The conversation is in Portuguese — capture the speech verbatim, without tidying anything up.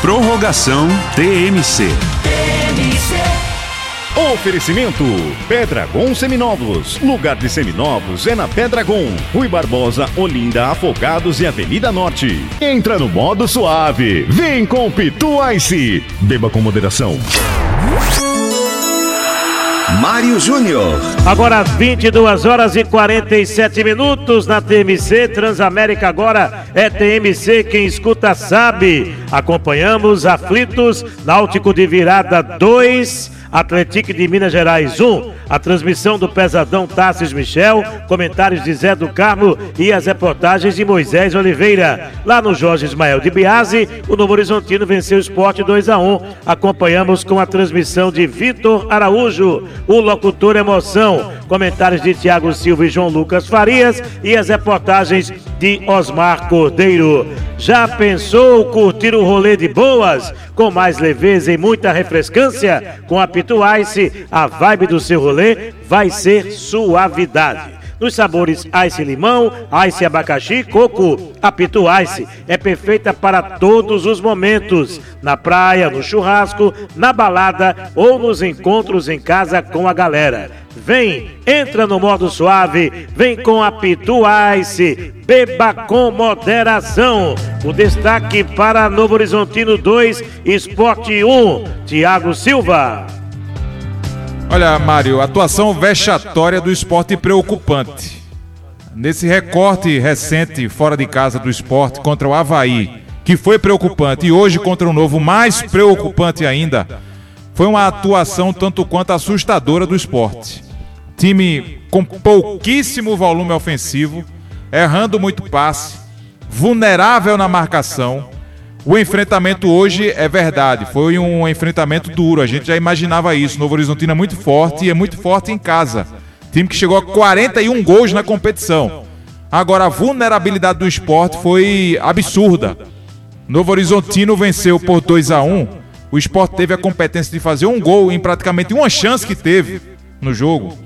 Prorrogação T M C. Oferecimento Pedragon Seminovos. Lugar de seminovos é na Pedragon. Rui Barbosa, Olinda, Afogados e Avenida Norte. Entra no modo suave. Vem com Pitu Ice. Beba com moderação. Mário Júnior. Agora vinte e duas horas e quarenta e sete minutos na T M C. Transamérica agora é T M C, quem escuta sabe. Acompanhamos Aflitos, Náutico de Virada dois, Atlético de Minas Gerais um. A transmissão do pesadão Tassis Michel, comentários de Zé do Carmo e as reportagens de Moisés Oliveira. Lá no Jorge Ismael de Biase, o Novo Horizontino venceu o Sport dois a um. Acompanhamos com a transmissão de Vitor Araújo, o locutor Emoção, comentários de Tiago Silva e João Lucas Farias e as reportagens de Osmar Cordeiro. Já pensou curtir o rolê de boas, com mais leveza e muita refrescância? Com a Pitu Ice, a vibe do seu rolê vai ser suavidade. Nos sabores Ice Limão, Ice Abacaxi, Coco, a Pitu Ice é perfeita para todos os momentos. Na praia, no churrasco, na balada ou nos encontros em casa com a galera. Vem, entra no modo suave, vem com a Pitu Ice, beba com moderação. O destaque para Novo Horizontino dois, Sport um, Tiago Silva. Olha, Mário, atuação vexatória do Sport preocupante. Nesse recorte recente fora de casa do Sport contra o Avaí, que foi preocupante, e hoje contra o Novo, mais preocupante ainda, foi uma atuação tanto quanto assustadora do Sport. Time com pouquíssimo volume ofensivo, errando muito passe, vulnerável na marcação. O enfrentamento hoje é verdade, foi um enfrentamento duro, a gente já imaginava isso. Novo Horizontino é muito forte e é muito forte em casa. Time que chegou a quarenta e um gols na competição. Agora a vulnerabilidade do Sport foi absurda. Novo Horizontino venceu por dois a um. O Sport teve a competência de fazer um gol em praticamente uma chance que teve no jogo.